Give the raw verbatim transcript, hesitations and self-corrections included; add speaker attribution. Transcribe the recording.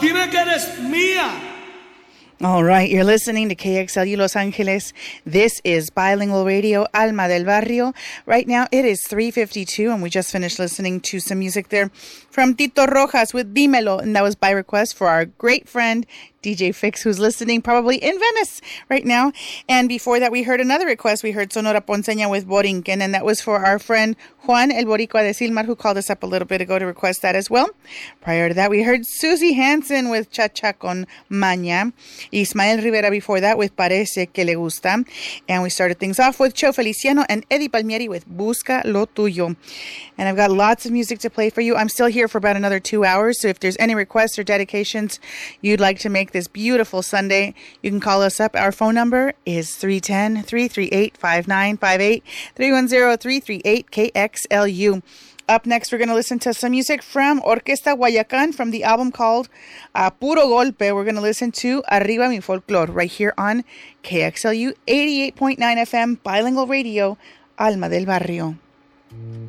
Speaker 1: dime que eres mía.
Speaker 2: All right, you're listening to K X L U Los Angeles. This is Bilingual Radio, Alma del Barrio. Right now, it is three fifty-two, and we just finished listening to some music there from Tito Rojas with Dímelo, and that was by request for our great friend, D J Fix, who's listening probably in Venice right now. And before that, we heard another request. We heard Sonora Ponceña with Borinquen, and that was for our friend Juan El Boricua de Silmar, who called us up a little bit ago to request that as well. Prior to that, we heard Susie Hansen with Cha Cha con Maña. Ismael Rivera before that with Parece que le gusta. And we started things off with Cho Feliciano and Eddie Palmieri with Busca lo tuyo. And I've got lots of music to play for you. I'm still here for about another two hours. So if there's any requests or dedications you'd like to make this beautiful Sunday, you can call us up. Our phone number is three one zero, three three eight, five nine five eight, three one zero, three three eight, K X L U. Up next, we're going to listen to some music from Orquesta Guayacán from the album called A Puro Golpe. We're going to listen to Arriba Mi Folklore right here on K X L U eighty-eight point nine F M, Bilingual Radio, Alma del Barrio.